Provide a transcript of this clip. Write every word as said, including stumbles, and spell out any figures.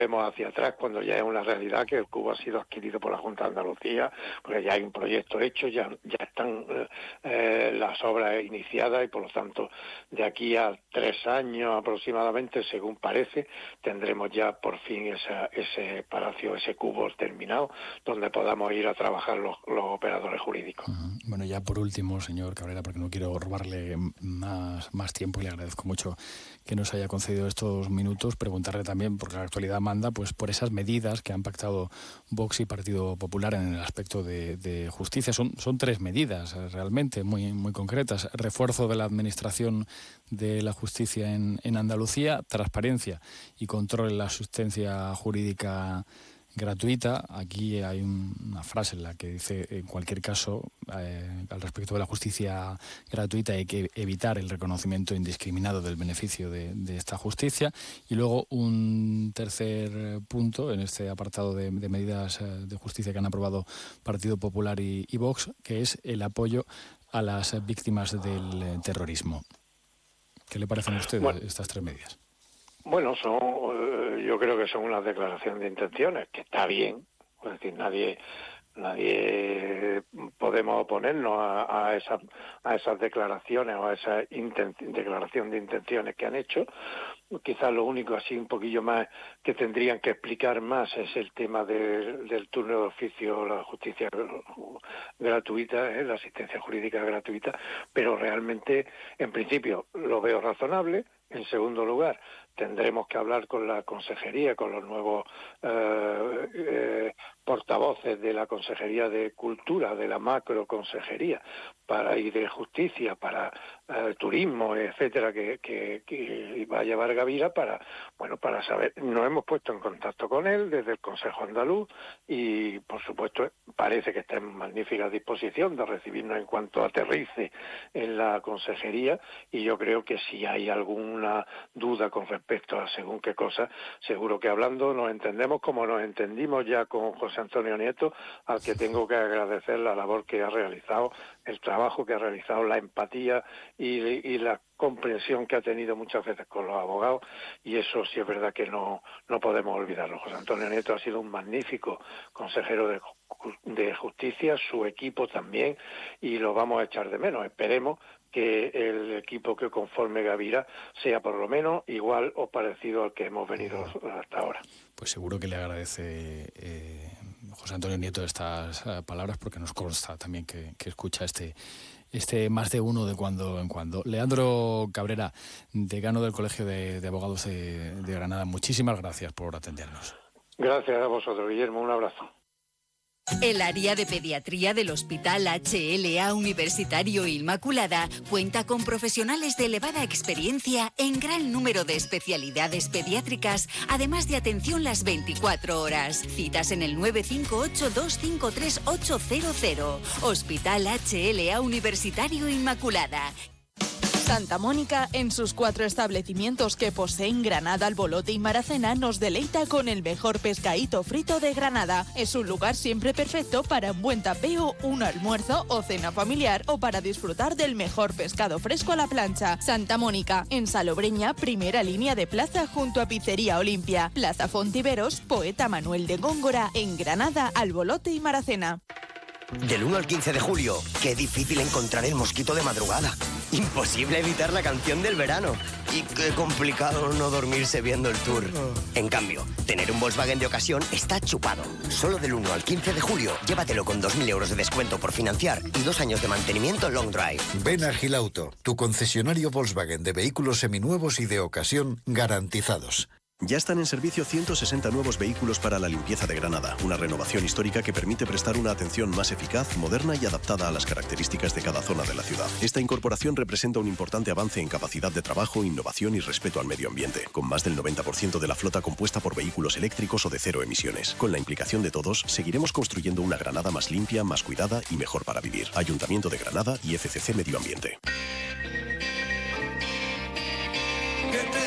vemos hacia atrás cuando ya es una realidad que el cubo ha sido adquirido por la Junta de Andalucía, porque ya hay un proyecto hecho, ya, ya están eh, las obras iniciadas y por lo tanto de aquí a tres años aproximadamente, según parece, tendremos ya por fin esa, ese palacio, ese cubo terminado, donde podamos ir a trabajar los, los operadores jurídicos. Uh-huh. Bueno, ya por último, señor Cabrera, porque no quiero robarle más, más tiempo y le agradezco mucho que nos haya concedido estos minutos, preguntarle también, porque la actualidad manda, pues por esas medidas que han pactado Vox y Partido Popular en el aspecto de, de justicia. Son, son tres medidas realmente muy, muy concretas. Refuerzo de la administración de la justicia en, en Andalucía, transparencia y control en la asistencia jurídica gratuita. Aquí hay un, una frase en la que dice, en cualquier caso, eh, al respecto de la justicia gratuita hay que evitar el reconocimiento indiscriminado del beneficio de, de esta justicia. Y luego un tercer punto en este apartado de, de medidas de justicia que han aprobado Partido Popular y, y Vox, que es el apoyo a las víctimas del terrorismo. ¿Qué le parecen a ustedes bueno, estas tres medidas? Bueno, son, yo creo que son una declaración de intenciones, que está bien, es decir, nadie nadie podemos oponernos a, a, esa, a esas declaraciones o a esa inten, declaración de intenciones que han hecho. Quizás lo único así un poquillo más que tendrían que explicar más es el tema de, del turno de oficio, la justicia gratuita, ¿eh? La asistencia jurídica gratuita, pero realmente, en principio, lo veo razonable. En segundo lugar, tendremos que hablar con la consejería, con los nuevos eh, eh, portavoces de la Consejería de Cultura, de la macro consejería, para y de Justicia, para eh, turismo, etcétera, que, que, que va a llevar Gavira para, bueno, para saber. Nos hemos puesto en contacto con él desde el Consejo Andaluz y, por supuesto, parece que está en magnífica disposición de recibirnos en cuanto aterrice en la consejería, y yo creo que si hay alguna duda con respecto a según qué cosa, seguro que hablando nos entendemos como nos entendimos ya con José Antonio Nieto, al que tengo que agradecer la labor que ha realizado, el trabajo que ha realizado, la empatía y, y la comprensión que ha tenido muchas veces con los abogados, y eso sí es verdad que no, no podemos olvidarlo. José Antonio Nieto ha sido un magnífico consejero de, de justicia, su equipo también, y lo vamos a echar de menos. Esperemos que el equipo que conforme Gavira sea por lo menos igual o parecido al que hemos venido hasta ahora. Pues seguro que le agradece eh, José Antonio Nieto estas uh, palabras, porque nos consta también que, que escucha este este más de uno de cuando en cuando. Leandro Cabrera, decano del Colegio de, de Abogados de, de Granada, muchísimas gracias por atendernos. Gracias a vosotros, Guillermo, un abrazo. El área de pediatría del Hospital H L A Universitario Inmaculada cuenta con profesionales de elevada experiencia en gran número de especialidades pediátricas, además de atención las veinticuatro horas. Citas en el nueve cinco ocho, dos cinco tres, ocho cero cero. Hospital H L A Universitario Inmaculada. Santa Mónica, en sus cuatro establecimientos que poseen Granada, Albolote y Maracena, nos deleita con el mejor pescadito frito de Granada. Es un lugar siempre perfecto para un buen tapeo, un almuerzo o cena familiar, o para disfrutar del mejor pescado fresco a la plancha. Santa Mónica, en Salobreña, primera línea de plaza junto a Pizzería Olimpia. Plaza Fontiveros, Poeta Manuel de Góngora, en Granada, Albolote y Maracena. Del uno al quince de julio, qué difícil encontrar el mosquito de madrugada. Imposible evitar la canción del verano. Y qué complicado no dormirse viendo el Tour. En cambio, tener un Volkswagen de ocasión está chupado. Solo del uno al quince de julio, llévatelo con dos mil euros de descuento por financiar y dos años de mantenimiento long drive. Ven a Gilauto, tu concesionario Volkswagen de vehículos seminuevos y de ocasión garantizados. Ya están en servicio ciento sesenta nuevos vehículos para la limpieza de Granada, una renovación histórica que permite prestar una atención más eficaz, moderna y adaptada a las características de cada zona de la ciudad. Esta incorporación representa un importante avance en capacidad de trabajo, innovación y respeto al medio ambiente, con más del noventa por ciento de la flota compuesta por vehículos eléctricos o de cero emisiones. Con la implicación de todos, seguiremos construyendo una Granada más limpia, más cuidada y mejor para vivir. Ayuntamiento de Granada y F C C Medio Ambiente.